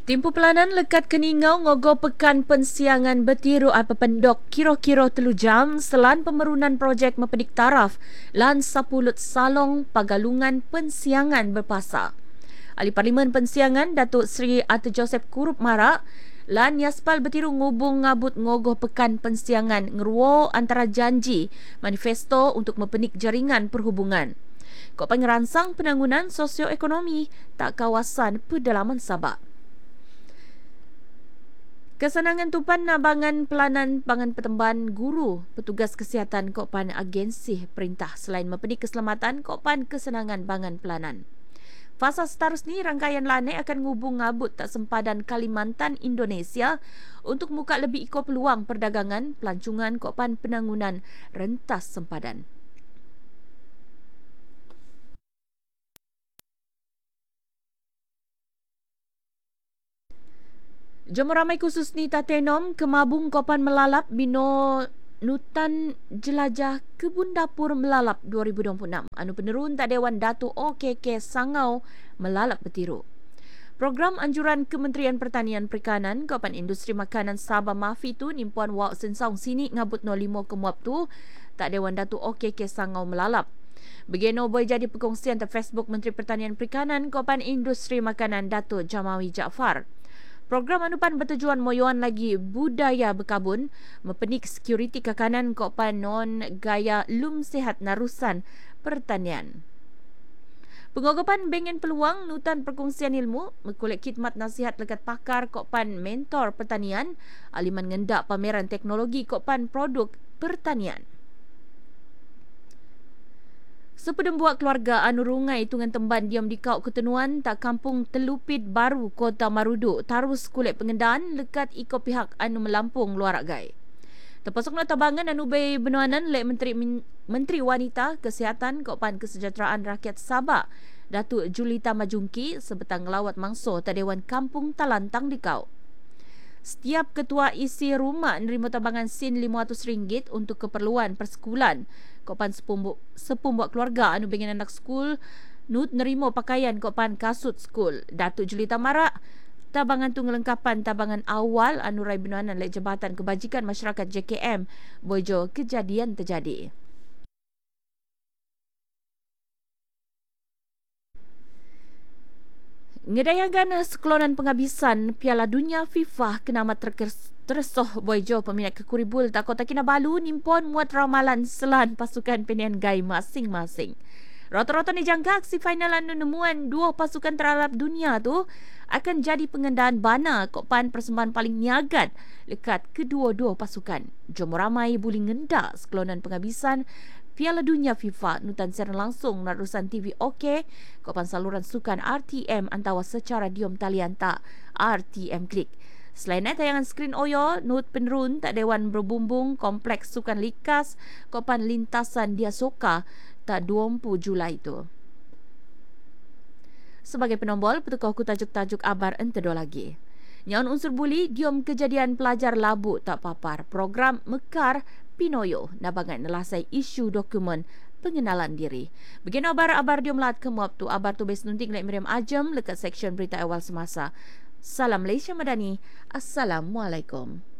Timpu pelanan lekat keningau ngogo pekan pensiangan bertiru apa pendok kira-kira 3 jam selan pemerunan projek mepedik taraf lan 10 salong pagalungan pensiangan berpasa. Ahli Parlimen Pensiangan Datuk Seri Arthur Joseph Kurup Marak lan Yaspal bertiru ngubung ngabut ngogoh pekan pensiangan ngeruo antara janji manifesto untuk mepenik jaringan perhubungan. Kok pengeransang penangunan sosioekonomi tak kawasan pedalaman Sabak. Kesenangan tupan nabangan pelanan bangan pertemban guru petugas kesihatan Kopan agensi perintah selain mepedik keselamatan Kopan kesenangan bangan pelanan. Fasa seterusnya rangkaian lane akan ngubung ngabut tak sempadan Kalimantan Indonesia untuk muka lebih ikut peluang perdagangan pelancongan Kopan penangunan rentas sempadan. Jom ramai khusus ni Tatenom kemabung Kopan melalap bino Nutan Jelajah Kebun Dapur Melalap 2026. Anu penerun tak Dewan Datuk OKK Sangau melalap bertiru. Program anjuran Kementerian Pertanian Perikanan Kopan Industri Makanan Sabah Mafi tu nimpuan wak sensong sini ngabut 05 kemuap tu tak Dewan Datuk OKK Sangau melalap. Begino boleh jadi perkongsian ter Facebook Menteri Pertanian Perikanan Kopan Industri Makanan Datuk Jamawi Jaafar. Program anupan bertujuan moyoan lagi budaya berkabun, mepenik sekuriti kekanan Kopan non gaya lum sihat narusan pertanian. Pengogopan bengen peluang nutan perkongsian ilmu, mekulik khidmat nasihat lekat pakar Kopan mentor pertanian, aliman ngendak pameran teknologi Kopan produk pertanian. Sepedem buat keluarga anu rungai tungan temban diam di kau ketenuan tak kampung Telupit Baru Kota Marudu tarus kulit pengendaan lekat iko pihak anu melampung luar agai. Terpasuk nota bangan anu bay benuanan lek Menteri Wanita Kesihatan Kopan Kesejahteraan Rakyat Sabah Datuk Julita Majungki sebetang ngelawat mangso ta Dewan Kampung Talantang di kau. Setiap ketua isi rumah nerima tabangan sin RM500 untuk keperluan persekulan. Kopan sepumbuak keluarga anu bengin anak skul nut nerima pakaian Kopan kasut skul. Datuk Julita Marak tabangan tu ngelengkapan tabangan awal anu rai benuanan lek Jabatan Kebajikan Masyarakat JKM bojo kejadian terjadi. Ngedayangan seklonan penghabisan Piala Dunia FIFA kenamat tersoh boyjo peminat kekuribul takut tak Kinabalu nimpon muat ramalan selan pasukan pilihan gai masing-masing. Rata-rata ni jangka aksi final anu nemuan dua pasukan terhadap dunia tu akan jadi pengendaan bana Kopan persembahan paling niagat lekat kedua-dua pasukan. Jom ramai buli ngendak seklonan penghabisan Piala Dunia FIFA nutan siaran langsung narusan TV OK Kopan saluran sukan RTM antawa secara diom talian tak RTM Klik. Selain itu tayangan skrin Oyo nut penerun tak Dewan Berbumbung Kompleks Sukan Likas Kopan lintasan Dia Soka tak 20 Julai itu. Sebagai penombol petukar ku tajuk-tajuk abar entedo lagi. Nyaun unsur buli diom kejadian pelajar labu tak papar program Mekar Pinoyo nabangan nelasai isu dokumen pengenalan diri. Begini abar-abar diom lat kemuap tu abar tu bes nunting lek Miriam Ajem lekat seksyen berita awal semasa. Salam Malaysia Madani. Assalamualaikum.